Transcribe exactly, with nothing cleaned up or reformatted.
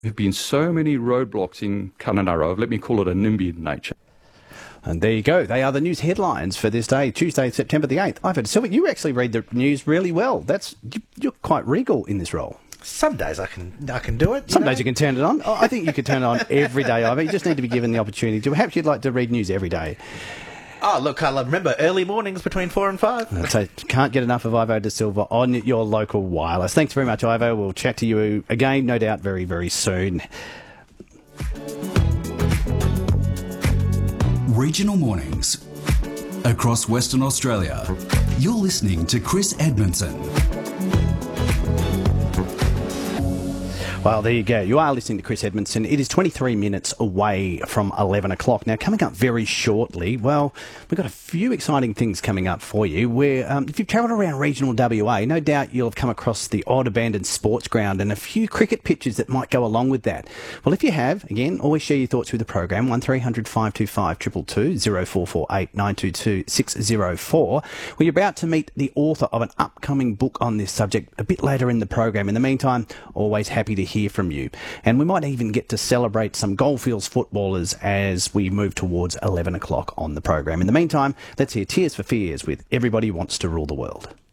There have been so many roadblocks in Kununurra, let me call it a NIMBY nature. And there you go. They are the news headlines for this day, Tuesday, September the eighth. Ivo De Silva, you actually read the news really well. That's You're quite regal in this role. Some days I can I can do it. Some know? days you can turn it on. Oh, I think you could turn it on every day, Ivo. You just need to be given the opportunity to. Perhaps you'd like to read news every day. Oh, look, I remember early mornings between four and five. So can't get enough of Ivo De Silva on your local wireless. Thanks very much, Ivo. We'll chat to you again, no doubt, very, very soon. Regional Mornings across Western Australia. You're listening to Chris Edmondson. Well, there you go. You are listening to Chris Edmondson. It is twenty-three minutes away from eleven o'clock. Now, coming up very shortly, well, we've got a few exciting things coming up for you. Where, um, if you've travelled around regional W A, no doubt you'll have come across the odd abandoned sports ground and a few cricket pitches that might go along with that. Well, if you have, again, always share your thoughts with the program. one three hundred five two five two two two, zero four four eight nine two two six zero four. Well, you're about to meet the author of an upcoming book on this subject a bit later in the program. In the meantime, always happy to hear from you. And we might even get to celebrate some Goldfields footballers as we move towards eleven o'clock on the program. In the meantime, let's hear Tears for Fears with Everybody Wants to Rule the World.